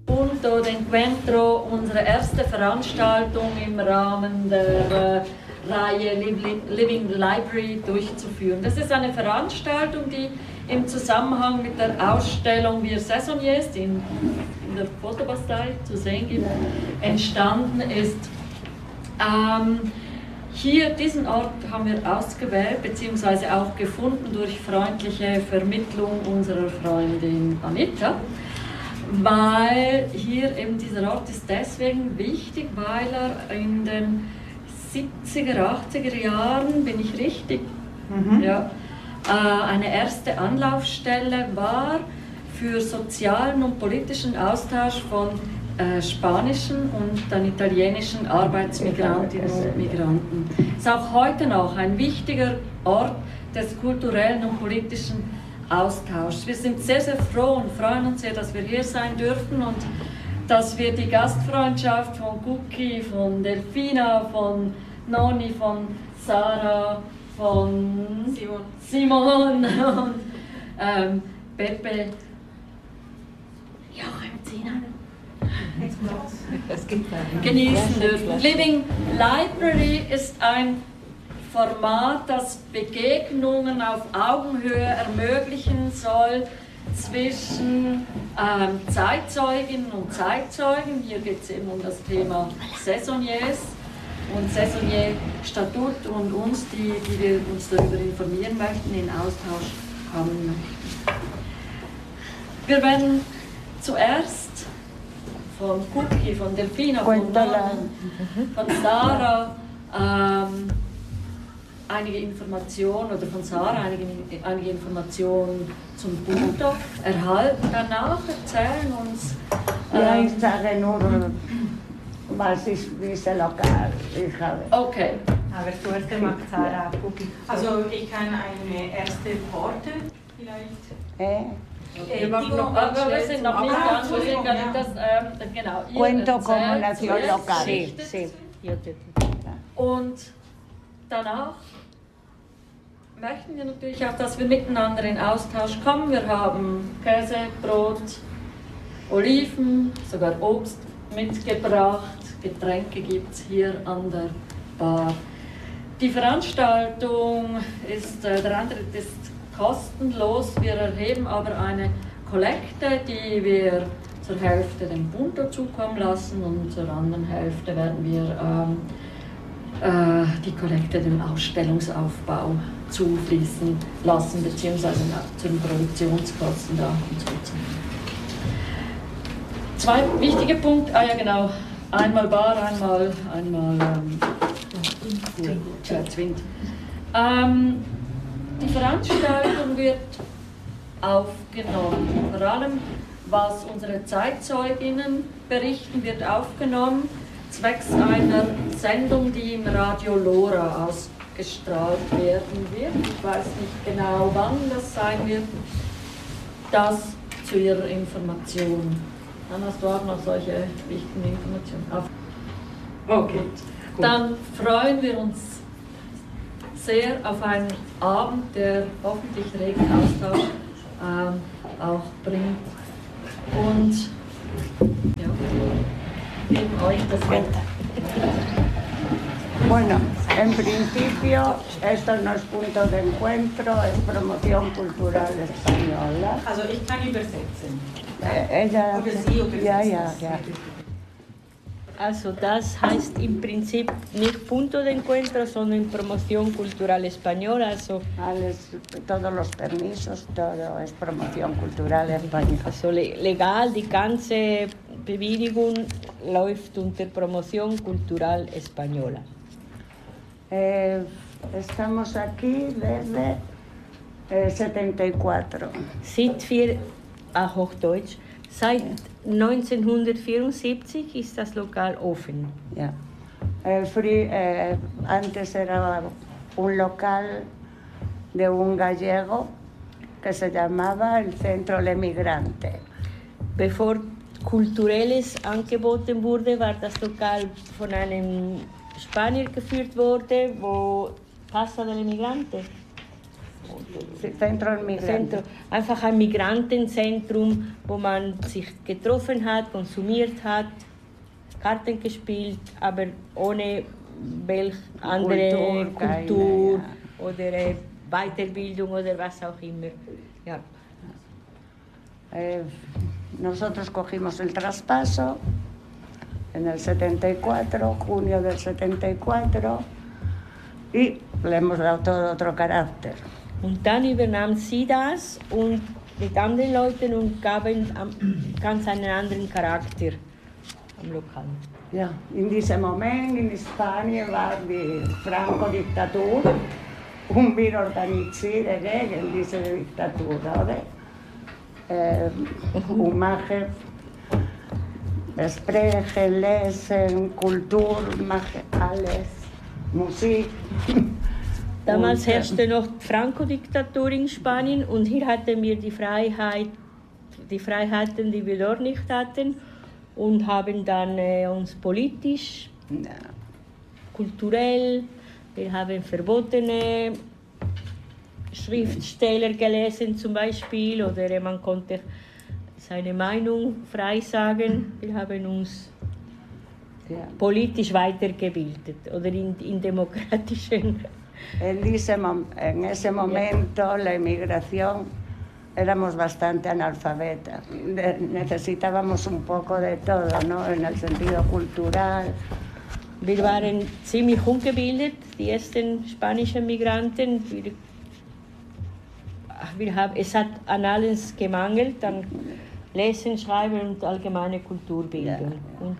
Punto de Encuentro, unsere erste Veranstaltung im Rahmen der Reihe Living Library durchzuführen. Das ist eine Veranstaltung, die im Zusammenhang mit der Ausstellung Wir Saisonniers, die in der Fotobastei zu sehen gibt, entstanden ist. Hier, diesen Ort haben wir ausgewählt bzw. auch gefunden durch freundliche Vermittlung unserer Freundin Anita, weil hier eben dieser Ort ist deswegen wichtig, weil er in den 70er, 80er Jahren, bin ich richtig, ja, eine erste Anlaufstelle war für sozialen und politischen Austausch von spanischen und dann italienischen Arbeitsmigrantinnen und Migranten. Es ist auch heute noch ein wichtiger Ort des kulturellen und politischen Austauschs. Wir sind sehr, sehr froh und freuen uns sehr, dass wir hier sein dürfen und dass wir die Gastfreundschaft von Cookie, von Delfina, von Noni, von Sarah, von Simon und Pepe, genießen dürfen. Living Library ist ein Format, das Begegnungen auf Augenhöhe ermöglichen soll zwischen Zeitzeuginnen und Zeitzeugen. Hier geht es eben um das Thema Saisonniers und Saisonnier-Statut und uns, die wir uns darüber informieren möchten, in Austausch haben möchten. Wir werden zuerst von Cookie, von Delfina, von Sarah einige Informationen oder von Sarah einige Informationen zum Punto erhalten. Danach erzählen uns ich sage nur, was ist diese Lokal. Okay. Aber zuerst mag Sarah Cookie. Also ich kann eine erste Worte vielleicht. Wir sind noch nicht ganz, wir sind gar nicht das, genau. Cuento como nació local. Sí. Und danach möchten wir natürlich auch, dass wir miteinander in Austausch kommen. Wir haben Käse, Brot, Oliven, sogar Obst mitgebracht. Getränke gibt es hier an der Bar. Die Veranstaltung ist, der Eintritt ist kostenlos. Wir erheben aber eine Kollekte, die wir zur Hälfte dem Punto zukommen lassen und zur anderen Hälfte werden wir die Kollekte dem Ausstellungsaufbau zufließen lassen, beziehungsweise zu den Produktionskosten da hinzuziehen. Zwei wichtige Punkte, genau, einmal Bar, einmal Twint. Die Veranstaltung wird aufgenommen, vor allem was unsere Zeitzeuginnen berichten, wird aufgenommen, zwecks einer Sendung, die im Radio Lora ausgestrahlt werden wird. Ich weiß nicht genau, wann das sein wird. Das zu Ihrer Information. Dann hast du auch noch solche wichtigen Informationen. Okay. Gut. Dann freuen wir uns sehr auf einen Abend, der hoffentlich regen Austausch auch bringt. Und ja, geben euch das Wort. Bueno, en principio esto no es punto de encuentro, es promoción cultural española. Also ich kann übersetzen. Ella, Oder Sie übersetzen. Ja. Also das heißt im Prinzip nicht Punto de Encuentro, sondern Promoción Cultural Española. Also todos los permisos, todo es promoción cultural española. Also legal, die ganze Bewilligung läuft unter Promoción Cultural Española. Estamos aquí desde 74. Hochdeutsch. Seit 1974 ist das Lokal offen. Ja. Antes era un local de un gallego que se llamaba el Centro del Emigrante. Bevor Kulturelles angeboten wurde, war das Lokal von einem Spanier geführt wurde, wo Casa del Emigrante. Centro Migrante. Einfach ein Migrantenzentrum, wo man sich getroffen hat, konsumiert hat, Karten gespielt, aber ohne welch andere Kultur oder Weiterbildung oder was auch immer. Ja. Nosotros cogimos el traspaso en el 74, junio del 74, y le hemos dado todo otro carácter. Und dann übernahm sie das und mit anderen Leuten und gaben ganz einen anderen Charakter am Lokal. Ja, in diesem Moment in Spanien war die Franco-Diktatur und wir organisieren gegen diese Diktatur, oder? Und machen, sprechen, lesen, Kultur, machen alles, Musik. Damals herrschte noch die Franco-Diktatur in Spanien und hier hatten wir die Freiheiten, die wir dort nicht hatten, und haben dann uns politisch, kulturell, wir haben verbotene Schriftsteller gelesen zum Beispiel, oder man konnte seine Meinung frei sagen. Wir haben uns politisch weitergebildet oder in demokratischen. En ese momento la inmigración éramos bastante analfabetas. Necesitábamos un poco de todo, ¿no? En el sentido cultural. Wir waren ziemlich ungebildet, die ersten spanischen Migranten. Es hat an alles gemangelt, an Lesen, Schreiben und allgemeine Kulturbildung.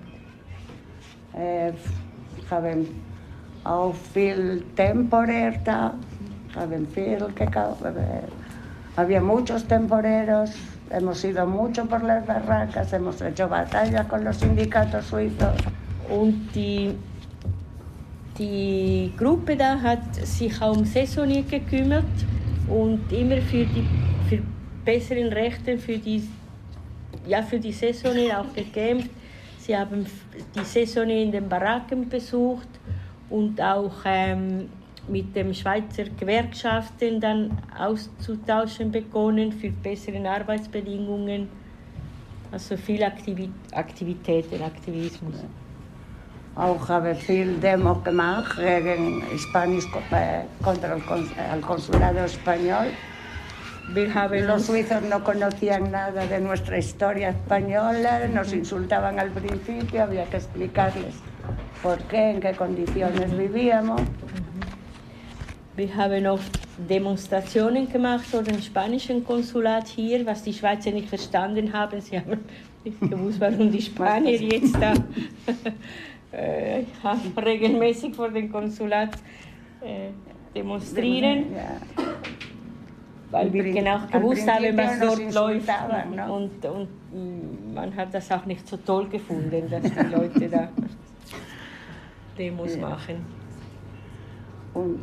Haben auch viel temporer da, haben viel gekauft. Había muchos temporeros, hemos ido mucho por las barracas, hemos hecho batallas con los sindicatos suizos. Und die Gruppe da hat sich auch um Saisonier gekümmert und immer für besseren Rechte für die Saisonier auch gekämpft. Sie haben die Saisonier in den Baracken besucht und auch mit den Schweizer Gewerkschaften dann auszutauschen begonnen für bessere Arbeitsbedingungen. Also viel Aktivitäten, Aktivismus. Auch habe viel Demos gemacht gegen Spanisch contra el consulado español. Los suizos no conocían nada de nuestra historia española, nos insultaban al principio, había que explicarles por qué, en qué condiciones vivíamos. Wir haben oft Demonstrationen gemacht vor dem spanischen Konsulat hier, was die Schweizer nicht verstanden haben. Sie haben nicht gewusst, warum die Spanier jetzt da regelmäßig vor dem Konsulat demonstrieren. Weil wir genau gewusst haben, was dort läuft. Und man hat das auch nicht so toll gefunden, dass die Leute da Demos machen. Und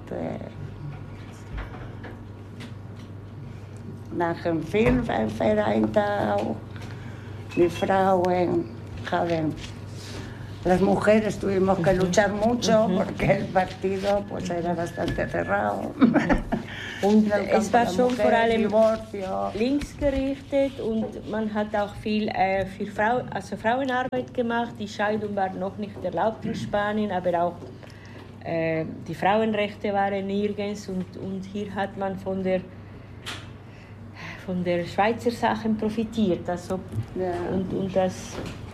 nach dem Filmverein da auch, die Frauen haben, las mujeres tuvimos que luchar mucho porque el partido pues era bastante cerrado. Und es war schon vor allem linksgerichtet und man hat auch viel für Frauenarbeit gemacht. Die Scheidung war noch nicht erlaubt in Spanien, aber auch die Frauenrechte waren nirgends und hier hat man von der Schweizer Sachen profitiert. Also, und das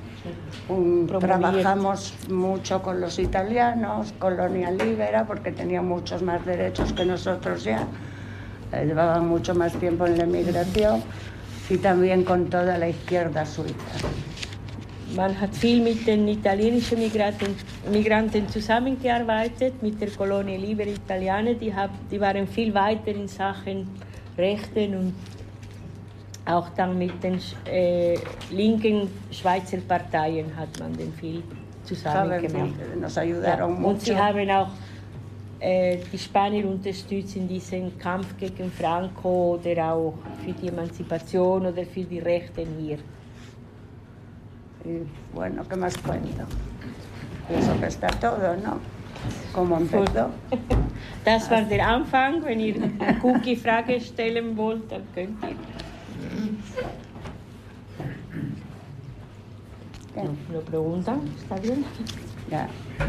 trabajamos mucho con los italianos, Colonia Libera, porque tenían muchos más derechos que nosotros ya. Llevaban mucho más tiempo en la emigración y también con toda la izquierda suiza. Man hat viel mit den italienischen Migranten zusammengearbeitet, mit der Colonia Libera Italiana. Die waren viel weiter in Sachen Rechten und auch dann mit den linken Schweizer Parteien hat man den viel zusammen gemacht. Und sie haben auch die Spanier unterstützt in diesem Kampf gegen Franco oder auch für die Emanzipation oder für die Rechte hier. Y bueno, ¿qué más cuento? Eso que está todo, ¿no? ¿Cómo empezó? Das war der Anfang. Wenn ihr Cookie Frage stellen wollt, dann könnt ihr. ¿Lo preguntan? ¿Está bien? Ya.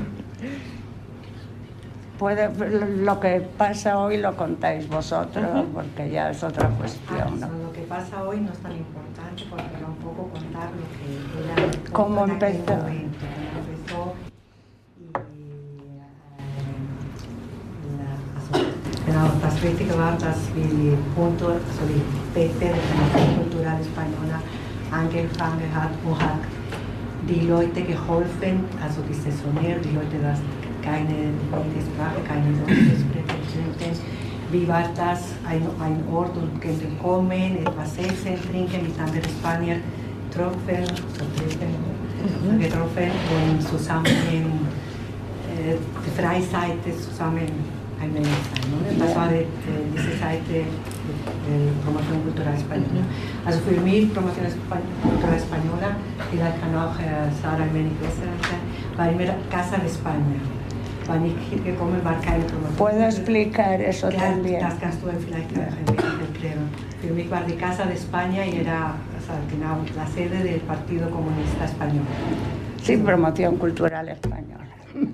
Lo que pasa hoy lo contáis vosotros, porque ya es otra cuestión, ¿no? Lo que pasa hoy no es tan importante porque era un poco contar lo que era. ¿Cómo empezó? Genau, das Wichtige war, dass wir Punto, also die Peter, die Kulturelle Española, angefangen hat und hat die Leute geholfen, also die Saisonäre, die Leute, die keine Sprache, keine Deutsche sprechen. Wie war das? Ein Ort und könnten kommen, etwas essen, trinken, mit anderen Spaniern getroffen und zusammen die Freizeit zusammen ein wenig sein. Das war diese Seite der Promoción Cultural Española. Also für mich, Promoción Cultural Española, vielleicht kann auch Sarah ein wenig besser sein, war immer Casa de España. Wann ich hier gekommen war, keine Promotion. ¿Puedo explicar eso también? Das kannst du vielleicht auch ein bisschen erklären. Für mich war die Casa de España y era genau la sede del Partido Comunista Español. Sí, Promoción Cultural Española.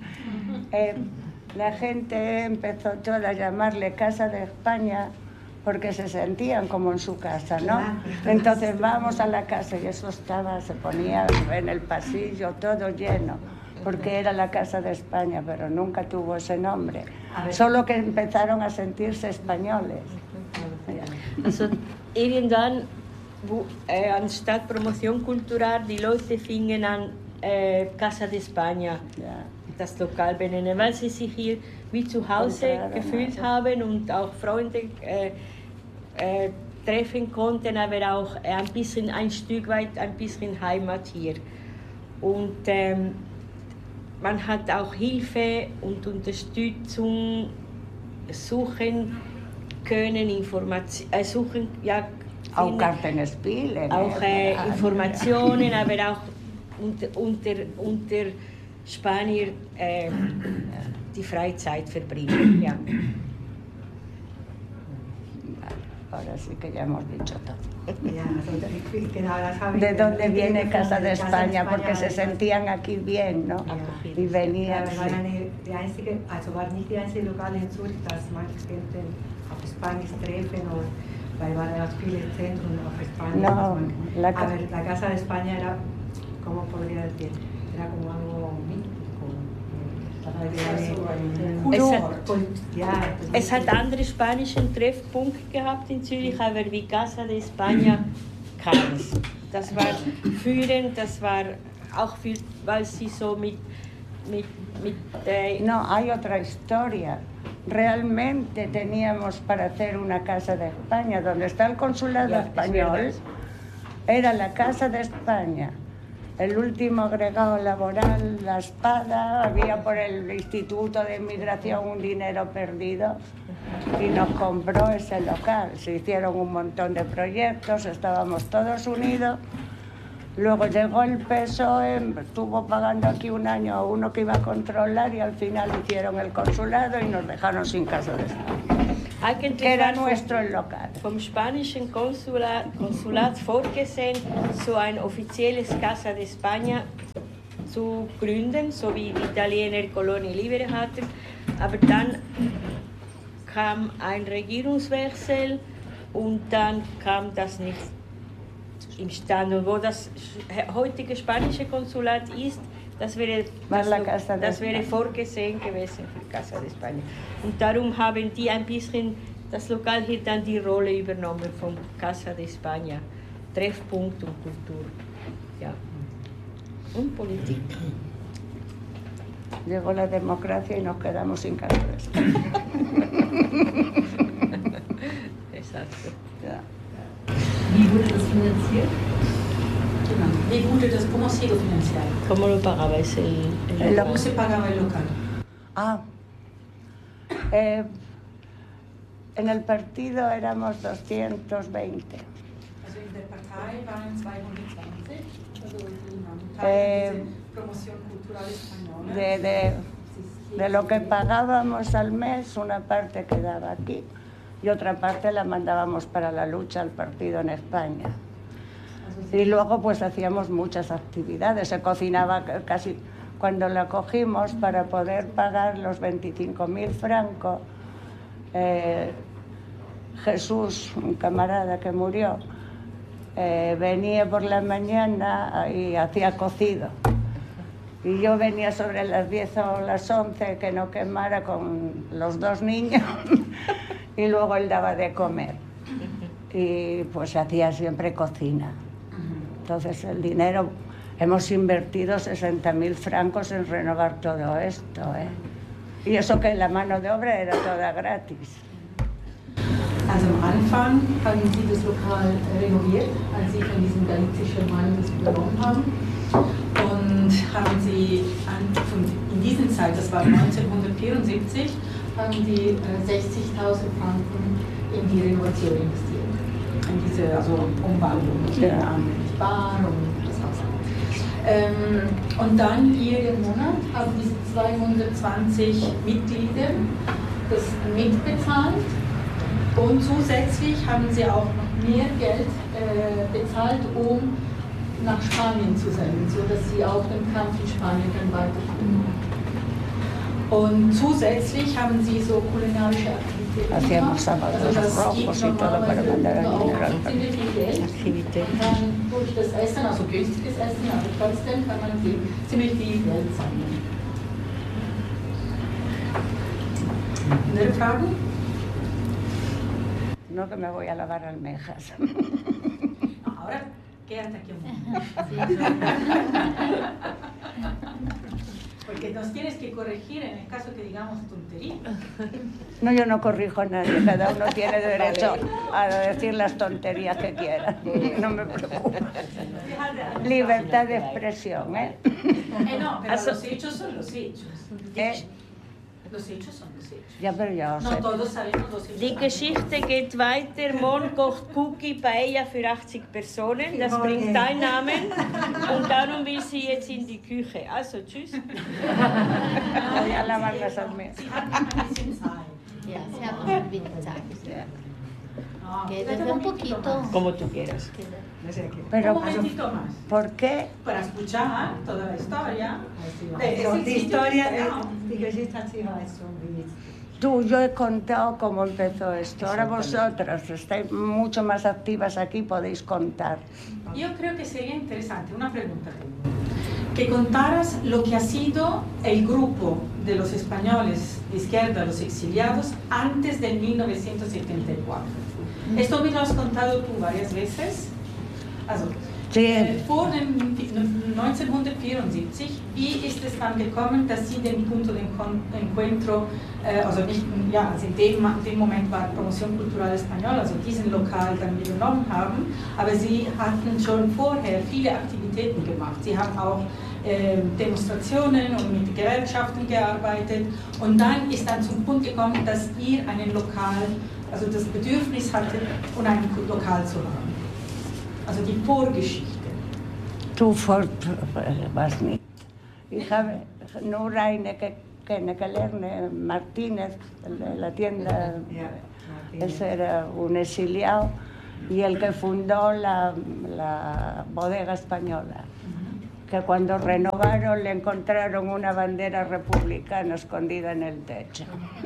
La gente empezó toda a llamarle Casa de España porque se sentían como en su casa, ¿no? Entonces vamos a la casa y eso se ponía en el pasillo todo lleno, porque era la Casa de España, pero nunca tuvo ese nombre. Solo que empezaron a sentirse españoles. Also irgendwann, anstatt Promotion Cultural, die Leute fingen an, Casa de España, das Lokal benennen, weil sie sich hier wie zu Hause gefühlt haben und auch Freunde treffen konnten, aber auch ein Stück weit ein bisschen Heimat hier. Und man hat auch Hilfe und Unterstützung suchen können, suchen, ja, auch Kartenspiele. Auch Informationen, aber auch unter Spanier die Freizeit verbringen. Ja. Ahora sí que ya hemos dicho todo. Genau, ¿De dónde viene Casa de España? Porque se sentían aquí bien, ¿no? Y venían. War nicht die einzige Lokal in Zürich, dass manche Studenten auf Spanisch treffen, weil waren ja viele Zentren auf Spanisch. No, aber la Casa de España era, ¿cómo podría decir? Era como algo mítico. Es hat andere spanische Treffpunkte gehabt in Zürich, aber wie Casa de España keins. Das war führend, das war auch viel, weil sie so mit No, hay otra historia. Realmente teníamos para hacer una Casa de España, donde está el consulado español, era la Casa de España. El último agregado laboral, La Espada, había por el Instituto de Inmigración un dinero perdido y nos compró ese local. Se hicieron un montón de proyectos, estábamos todos unidos. Luego llegó el PSOE, estuvo pagando aquí un año a uno que iba a controlar y al final hicieron el consulado y nos dejaron sin Casa de España, que era nuestro el local. Vom spanischen Konsulat vorgesehen, so ein offizielles Casa de España zu gründen, so wie die Italiener Colonie Libere hatten. Aber dann kam ein Regierungswechsel und dann kam das nicht imstande. Und wo das heutige spanische Konsulat ist, das wäre vorgesehen gewesen für Casa de España. Und darum haben die ein bisschen, das Lokal hier dann die Rolle übernommen von Casa de España. Treffpunkt und Kultur. Ja. Und Politik. Llegó la democracia y nos quedamos sin Casa de España. Exacto. Ja. Wie wurde das finanziert? Wie wurde das, ¿cómo ha sido financiado? ¿Cómo lo pagabais el local? ¿Cómo se pagaba el local? En el partido éramos 220. Also in der Partei waren 220, also die Teil dieser Promoción Cultural Española. De lo que pagábamos al mes, una parte quedaba aquí y otra parte la mandábamos para la lucha al partido en España. Y luego pues hacíamos muchas actividades, se cocinaba casi. Cuando la cogimos para poder pagar los 25.000 francos, Jesús, un camarada que murió, venía por la mañana y hacía cocido. Y yo venía sobre las 10 o las 11 que no quemara con los 2 niños y luego él daba de comer. Y pues hacía siempre cocina. Entonces el dinero, hemos invertido 60.000 francos en renovar todo esto, ¿eh? Y eso que la mano de obra era toda gratis. Also am Anfang haben Sie das Lokal renoviert, als Sie von diesem galizischen Mann das übernommen haben. Und haben Sie in dieser Zeit, das war 1974, haben Sie 60.000 Franken in die Renovation investiert. In diese Umwandlung, Bar und das Haus. Und dann jeden Monat haben diese 220 Mitglieder das mitbezahlt. Und zusätzlich haben sie auch noch mehr Geld bezahlt, um nach Spanien zu senden, sodass sie auch den Kampf in Spanien dann weiterführen. Und zusätzlich haben sie so kulinarische Aktivitäten gemacht. Also das gibt normalerweise auch ziemlich viel Geld. Und dann durch das Essen, also günstiges Essen, aber trotzdem kann man ziemlich viel Geld sammeln. Andere Fragen? No, que me voy a lavar almejas. Ahora quédate aquí un momento. Porque nos tienes que corregir en el caso que digamos tontería. No, yo no corrijo a nadie, cada uno tiene derecho a decir las tonterías que quiera. No me preocupo. Libertad de expresión, ¿eh? No, pero los hechos son los hechos. Los hechos son los hechos. Ja, pero ja, No todos sabemos los hechos. Die Geschichte geht weiter. Morgen kocht Cookie Paella für 80 Personen. Das bringt Einnahmen. Und darum will sie jetzt in die Küche. Also, tschüss. Voy a lavar las almejas. Sie hatten ein bisschen Zeit. Ja, sie hat noch ein wenig Zeit. Quédate un poquito. Como tú quieras. Pero, Un momentito más. ¿por qué? Para escuchar toda la historia. Yo he contado cómo empezó esto. Ahora vosotras estáis mucho más activas aquí, podéis contar. Yo creo que sería interesante, una pregunta tengo, que contaras lo que ha sido el grupo de los españoles de izquierda, los exiliados, antes de 1974. Esto me lo has contado tú varias veces. Also, vor dem 1974, wie ist es dann gekommen, dass Sie den Punto de Encuentro, also nicht, ja, also in dem Moment war Promoción Cultural Española, also diesen Lokal dann übernommen haben, aber Sie hatten schon vorher viele Aktivitäten gemacht. Sie haben auch Demonstrationen und mit Gewerkschaften gearbeitet und dann ist dann zum Punkt gekommen, dass ihr einen Lokal, also das Bedürfnis hattet, ein Lokal zu haben. Also die Vorgeschichte. Du was nicht. Ich habe nur eine kennengelernt, Martínez, la tienda, ese era un exiliado, y el que fundó la bodega española, que cuando renovaron le encontraron una bandera republicana escondida en el techo.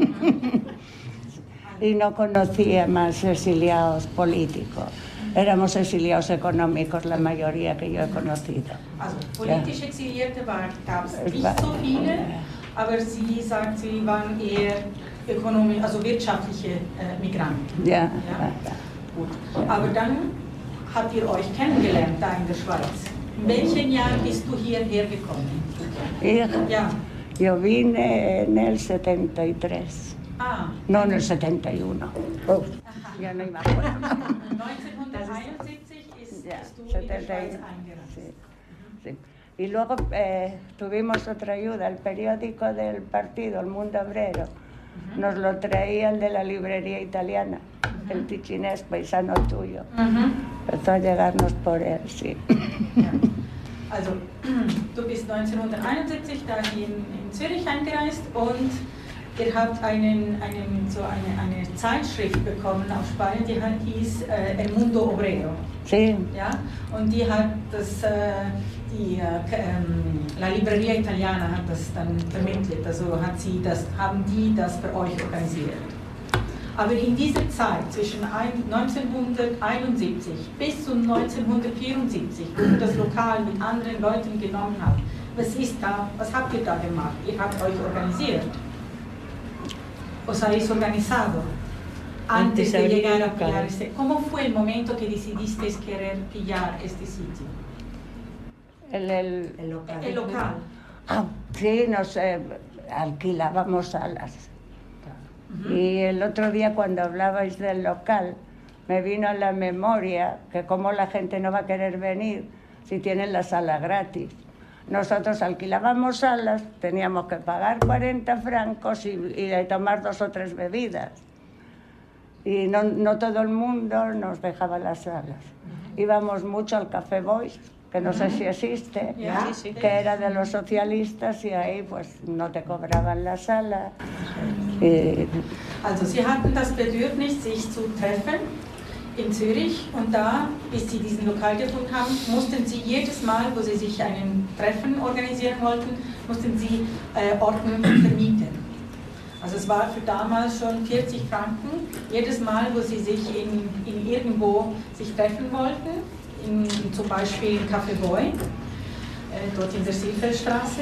Y no conocía más exiliados políticos. Éramos exiliados económicos, la mayoría que yo he conocido. Also, politisch Exilierte gab es nicht so viele, aber sie sagt, sie waren eher also wirtschaftliche Migranten. Ja. Gut. Aber dann habt ihr euch kennengelernt da in der Schweiz. In welchem Jahr bist du hierher gekommen? Yo vine en el 73. No, en el 71. Ya no me acuerdo. 1971 bist du in die Schweiz eingereist. Sí. Y luego tuvimos otra ayuda, el periódico del partido, El Mundo Obrero, nos lo traía el de la librería italiana, el Ticinés, paisano tuyo. Empezó a llegarnos por él, sí. Also, du bist 1971 da in Zürich eingereist und ihr habt eine Zeitschrift bekommen auf Spanien, die hieß El Mundo Obrero. Sí. Ja? Und die hat La Libreria Italiana hat das dann vermittelt, also haben die das für euch organisiert. Aber in dieser Zeit zwischen 1971 bis zu 1974, wo ihr das Lokal mit anderen Leuten genommen habt, was habt ihr da gemacht? Ihr habt euch organisiert. Os habéis organizado antes de llegar a pillar este. ¿Cómo fue el momento que decidisteis querer pillar este sitio? El local. Ah, sí, nos alquilábamos salas. Y el otro día cuando hablabais del local, me vino a la memoria que cómo la gente no va a querer venir si tienen la sala gratis. Nosotros alquilábamos salas, teníamos que pagar 40 francos y tomar 2 o 3 bebidas. Y no todo el mundo nos dejaba las salas. Íbamos mucho al Café Boys, que no sé si existe, que era de los socialistas, y ahí pues no te cobraban la sala. Also Sie hatten das Bedürfnis, sich zu treffen in Zürich, und da, bis Sie diesen Lokal gefunden haben, mussten Sie jedes Mal, wo Sie sich ein Treffen organisieren wollten, mussten Sie Orten vermieten. Also es war für damals schon 40 Franken, jedes Mal, wo Sie sich in irgendwo sich treffen wollten, zum Beispiel in Café Boy, dort in der Silferstraße.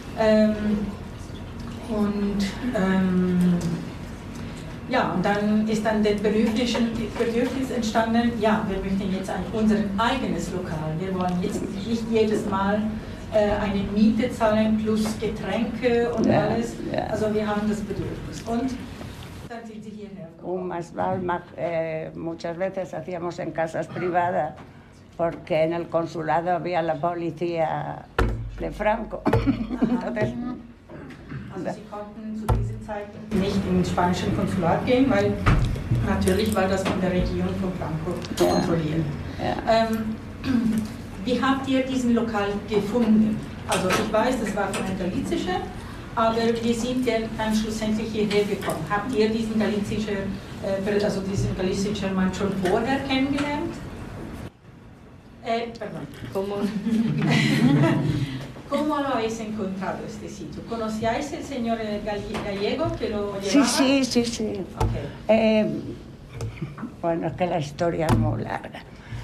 Ja, und dann ist dann das Bedürfnis entstanden, ja, wir möchten jetzt unser eigenes Lokal. Wir wollen jetzt nicht jedes Mal eine Miete zahlen plus Getränke und alles. Also wir haben das Bedürfnis. Und dann sind Sie hierher gekommen. Muchas veces hacíamos en casas privadas porque en el consulado había la policía de Franco. Entonces, also Sie konnten zu dieser Zeit nicht ins spanische Konsulat gehen, weil natürlich war das von der Regierung von Franco kontrolliert. Ja. Wie habt ihr diesen Lokal gefunden? Also ich weiß, das war von einem galizischer, aber wie sind ihr dann schlussendlich hierher gekommen? Habt ihr diesen galizischen Mann schon vorher kennengelernt? Perdón. ¿Cómo lo habéis encontrado este sitio? ¿Conocíais el señor Gallego que lo llevaba? Sí. Okay. Bueno, es que la historia es muy larga.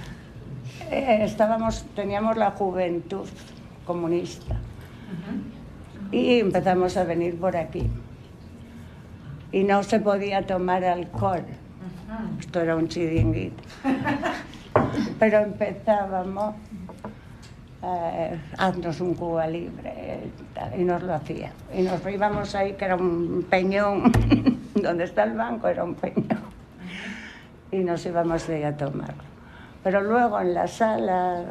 Teníamos la juventud comunista y empezamos a venir por aquí. Y no se podía tomar alcohol. Esto era un chiringuito. Pero empezábamos, haznos un Cuba libre, y nos lo hacía. Y nos íbamos ahí, que era un peñón, donde está el banco era un peñón, y nos íbamos ahí a tomarlo. Pero luego en la sala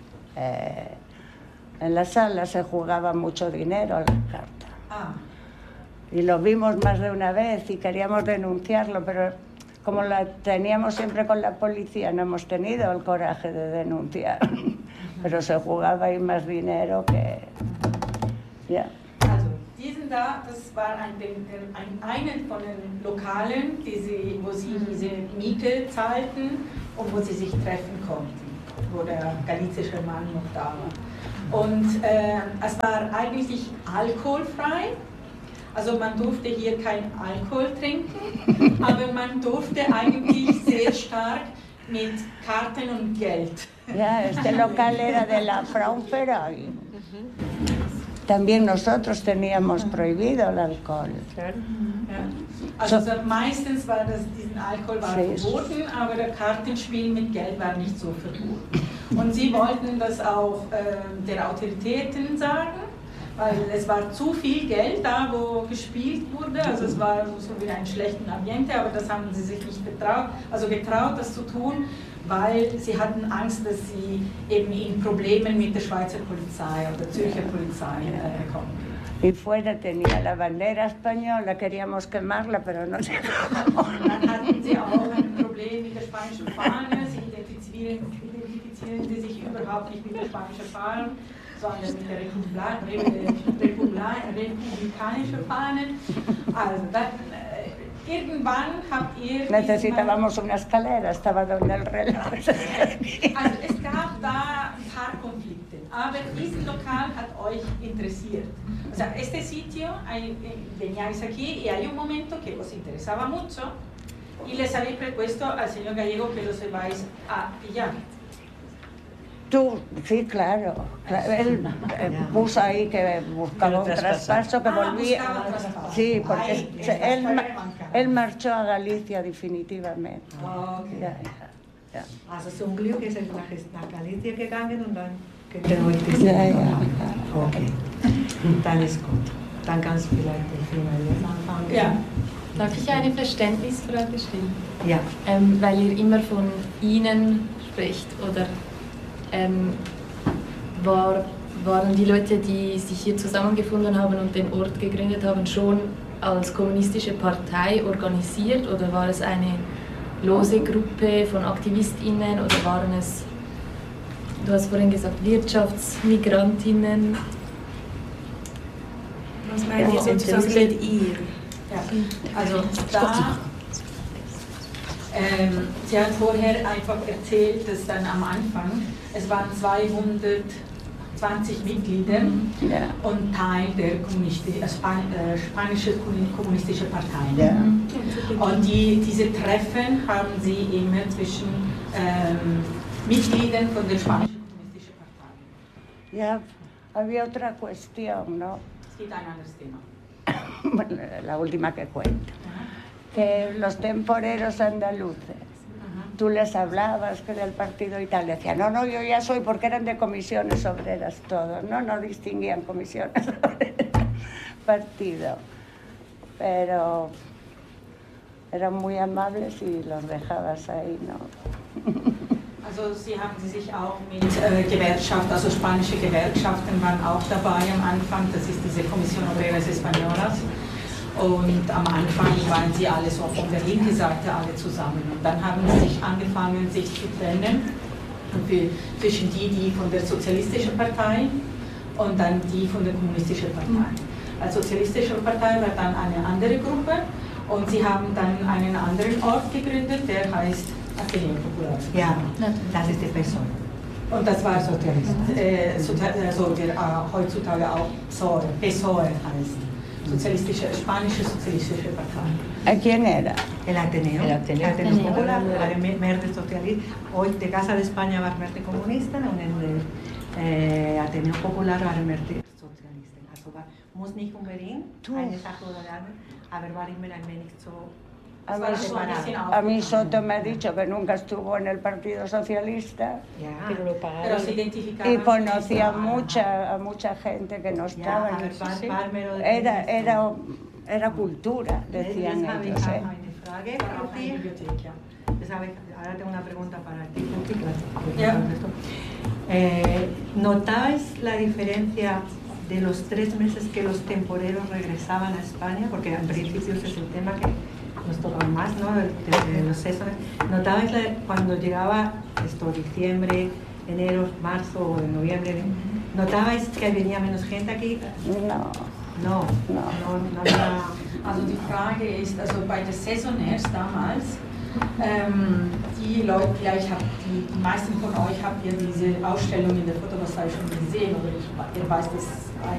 se jugaba mucho dinero a las cartas. Y lo vimos más de una vez y queríamos denunciarlo, pero como la teníamos siempre con la policía, no hemos tenido el coraje de denunciar. Pero se jugaba ahí más dinero que... Ja. Also, diesen da, das war einen von den Lokalen, wo sie diese Miete zahlten und wo sie sich treffen konnten, wo der galizische Mann noch da war. Und es war eigentlich alkoholfrei. Also man durfte hier kein Alkohol trinken, aber man durfte eigentlich sehr stark mit Karten und Geld. Ya, este local era de la Fraunferrari. También nosotros teníamos prohibido el alcohol. Ja. Also meistens war diesen Alkohol war verboten, aber der Kartenspiel mit Geld war nicht so verboten. Und sie wollten das auch der Autoritäten sagen, weil es war zu viel Geld da, wo gespielt wurde. Also es war so wie ein schlechtes Ambiente, aber das haben sie sich nicht getraut, das zu tun, weil sie hatten Angst, dass sie eben in Problemen mit der Schweizer Polizei oder Zürcher Polizei kommen. Y fuera tenía la bandera española, queríamos quemarla, pero no se dejó. Dann hatten sie auch ein Problem mit der spanischen Fahne, sie identifizieren sie sich überhaupt nicht mit der spanischen Fahne. sondern mit der republikanischen Fahne. Also dann, irgendwann habt ihr... Necesitábamos una escalera, estaba donde el reloj. Also es gab da ein paar Konflikte, aber dieses Lokal hat euch interessiert. O sea, este sitio, veníais aquí y hay un momento que os interesaba mucho y les habéis propuesto al señor Gallego que los vais a pillar. Tú, sí, claro. Él puso ahí que buscaba un traspaso, que volvía. Sí, porque él marchó a Galicia definitivamente. Okay. Ja. Also zum Glück ist er nach Galicia gegangen und dann könnte heute Ja. Okay, dann ist gut. Dann kannst du vielleicht jetzt anfangen. Ja. Darf ich eine Verständnisfrage stellen? Ja. Weil ihr immer von Ihnen spricht, oder waren die Leute, die sich hier zusammengefunden haben und den Ort gegründet haben, schon als kommunistische Partei organisiert, oder war es eine lose Gruppe von AktivistInnen, oder waren es, du hast vorhin gesagt, Wirtschaftsmigrantinnen? Was meint ihr sozusagen mit ihr? Ja. Also da, sie hat vorher einfach erzählt, dass dann am Anfang, es waren 220 Mitglieder und Teil der spanischen kommunistischen Partei. Ja. Und diese Treffen haben sie immer zwischen Mitgliedern von der spanischen kommunistischen Partei. Ya había otra cuestión, ¿no? Es gibt ein anderes Thema. Bueno, la última que cuento. Que los temporeros andaluces, tú les hablabas que del partido y tal, decían, no, yo ya soy, porque eran de comisiones obreras todos, no distinguían comisiones obreras, partido. Pero eran muy amables y los dejabas ahí, ¿no? Also sie haben sich auch mit Gewerkschaft, also spanische Gewerkschaften waren auch dabei am Anfang, das ist diese Comisión Obreras Españolas. Und am Anfang waren sie alle so von der linken Seite alle zusammen. Und dann haben sie sich angefangen, sich zu trennen, zwischen die von der Sozialistischen Partei und dann die von der Kommunistischen Partei. Als Sozialistische Partei war dann eine andere Gruppe und sie haben dann einen anderen Ort gegründet, der heißt Ateneo Popular. Ja, das ist der PSOE. Und das war Sozialist, also der heutzutage auch PSOE heißt. Spanische Sozialistische Partei. ¿Quién era? El Ateneo. El Ateneo Popular, la Merde Socialista. Hoy de Casa de España war Merde Kommunisten und in Ateneo Popular war Merde Sozialisten. Also muss nicht unbedingt eine Sache oder die andere, aber war immer ein wenig so. A mí Soto me ha dicho que nunca estuvo en el Partido Socialista, pero se identificaba y conocía a mucha gente que no estaba. Era cultura, decían ellos. Ahora tengo una pregunta para ti, ¿notáis la diferencia de los 3 meses que los temporeros regresaban a España? Porque en principio ese es el tema que nos tocaba más, ¿no? De los sesones. ¿Notabais cuando llegaba diciembre, enero, marzo o noviembre? ¿Notabais que venía menos gente aquí? No había... Also die Frage ist, also bei der Saisoners damals, die Leute, vielleicht die meisten von euch habt ihr diese Ausstellung in der Fotogassei schon gesehen, oder ihr weiß, dass